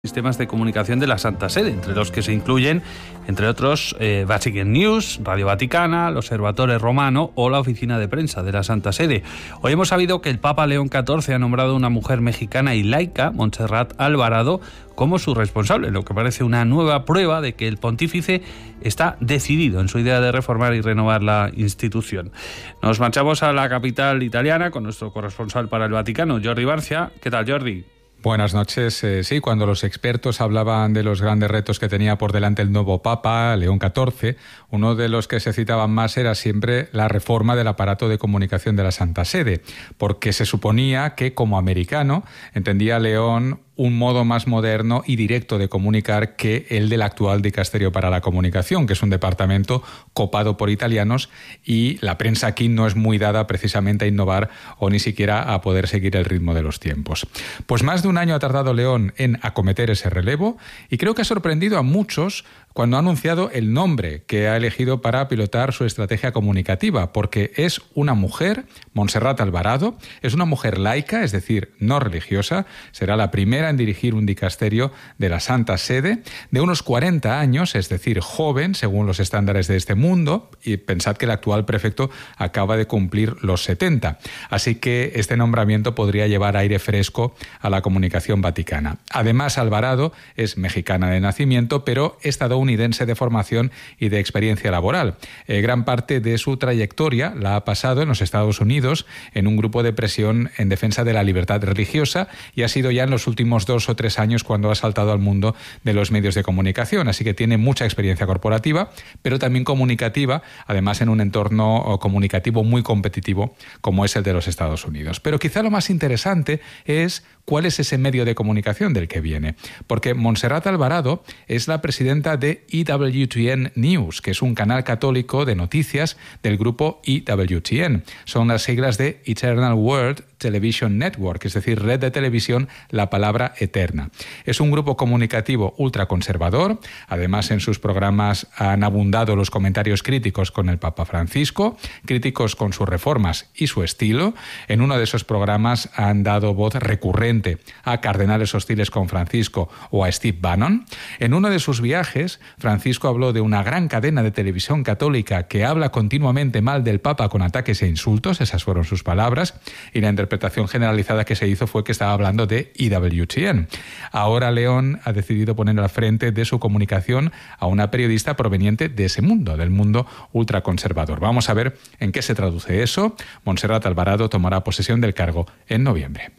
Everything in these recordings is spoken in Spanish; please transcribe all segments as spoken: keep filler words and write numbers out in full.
Sistemas de comunicación de la Santa Sede, entre los que se incluyen, entre otros, eh, Vatican News, Radio Vaticana, el Observatore Romano o la Oficina de Prensa de la Santa Sede. Hoy hemos sabido que el Papa León catorce ha nombrado a una mujer mexicana y laica, Montserrat Alvarado, como su responsable, lo que parece una nueva prueba de que el pontífice está decidido en su idea de reformar y renovar la institución. Nos marchamos a la capital italiana con nuestro corresponsal para el Vaticano, Jordi Barcia. ¿Qué tal, Jordi? Buenas noches. Eh, sí, cuando los expertos hablaban de los grandes retos que tenía por delante el nuevo Papa, León catorce, uno de los que se citaban más era siempre la reforma del aparato de comunicación de la Santa Sede, porque se suponía que, como americano, entendía León un modo más moderno y directo de comunicar que el del actual Dicasterio para la Comunicación, que es un departamento copado por italianos, y la prensa aquí no es muy dada precisamente a innovar o ni siquiera a poder seguir el ritmo de los tiempos. Pues más de un año ha tardado León en acometer ese relevo y creo que ha sorprendido a muchos cuando ha anunciado el nombre que ha elegido para pilotar su estrategia comunicativa, porque es una mujer, Montserrat Alvarado, es una mujer laica, es decir, no religiosa, será la primera en dirigir un dicasterio de la Santa Sede, de unos cuarenta años, es decir, joven, según los estándares de este mundo, y pensad que el actual prefecto acaba de cumplir los setenta. Así que este nombramiento podría llevar aire fresco a la comunicación vaticana. Además, Alvarado es mexicana de nacimiento, pero estadounidense de formación y de experiencia laboral. Eh, gran parte de su trayectoria la ha pasado en los Estados Unidos en un grupo de presión en defensa de la libertad religiosa y ha sido ya en los últimos dos o tres años cuando ha saltado al mundo de los medios de comunicación. Así que tiene mucha experiencia corporativa, pero también comunicativa, además en un entorno comunicativo muy competitivo como es el de los Estados Unidos. Pero quizá lo más interesante es cuál es ese medio de comunicación del que viene, porque Montserrat Alvarado es la presidenta de E W T N News, que es un canal católico de noticias del grupo E W T N. Son las siglas de Eternal Word Television Network, es decir, red de televisión La Palabra Eterna. Es un grupo comunicativo ultraconservador, además en sus programas han abundado los comentarios críticos con el Papa Francisco, críticos con sus reformas y su estilo. En uno de esos programas han dado voz recurrente a cardenales hostiles con Francisco o a Steve Bannon. En uno de sus viajes, Francisco habló de una gran cadena de televisión católica que habla continuamente mal del Papa con ataques e insultos, esas fueron sus palabras, y la interpretación generalizada que se hizo fue que estaba hablando de E W T N. Ahora León ha decidido poner al frente de su comunicación a una periodista proveniente de ese mundo, del mundo ultraconservador. Vamos a ver en qué se traduce eso. Montserrat Alvarado tomará posesión del cargo en noviembre.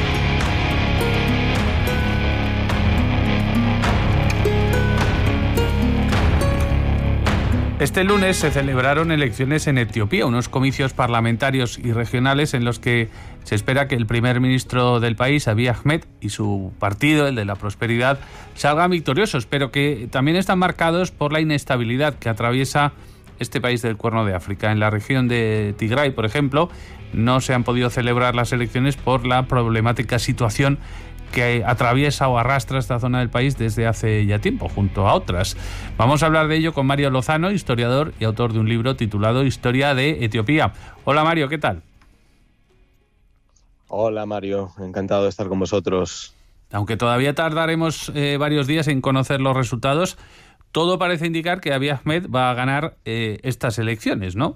Este lunes se celebraron elecciones en Etiopía, unos comicios parlamentarios y regionales en los que se espera que el primer ministro del país, Abiy Ahmed, y su partido, el de la prosperidad, salgan victoriosos, pero que también están marcados por la inestabilidad que atraviesa este país del Cuerno de África. En la región de Tigray, por ejemplo, no se han podido celebrar las elecciones por la problemática situación que atraviesa o arrastra esta zona del país desde hace ya tiempo, junto a otras. Vamos a hablar de ello con Mario Lozano, historiador y autor de un libro titulado Historia de Etiopía. Hola Mario, ¿qué tal? Hola Mario, encantado de estar con vosotros. Aunque todavía tardaremos eh, varios días en conocer los resultados, todo parece indicar que Abiy Ahmed va a ganar eh, estas elecciones, ¿no?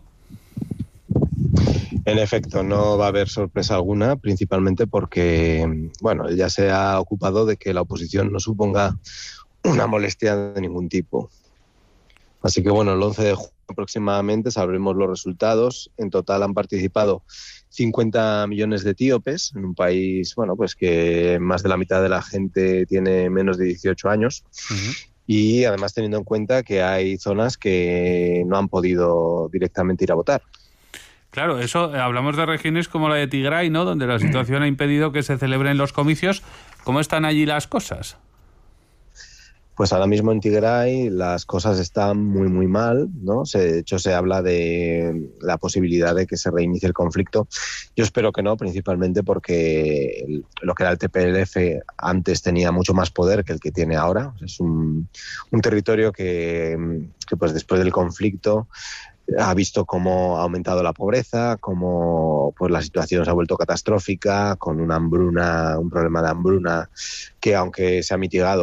En efecto, no va a haber sorpresa alguna, principalmente porque, bueno, ya se ha ocupado de que la oposición no suponga una molestia de ningún tipo. Así que, bueno, el once de junio aproximadamente sabremos los resultados. En total han participado cincuenta millones de etíopes en un país, bueno, pues que más de la mitad de la gente tiene menos de dieciocho años. Uh-huh. Y además teniendo en cuenta que hay zonas que no han podido directamente ir a votar. Claro, eso, hablamos de regiones como la de Tigray, ¿no?, donde la situación ha impedido que se celebren los comicios. ¿Cómo están allí las cosas? Pues ahora mismo en Tigray las cosas están muy, muy mal, ¿no? Se, de hecho, se habla de la posibilidad de que se reinicie el conflicto. Yo espero que no, principalmente porque el, lo que era el T P L F antes tenía mucho más poder que el que tiene ahora. Es un, un territorio que, que, pues después del conflicto, ha visto cómo ha aumentado la pobreza, cómo pues la situación se ha vuelto catastrófica, con una hambruna, un problema de hambruna que, aunque se ha mitigado,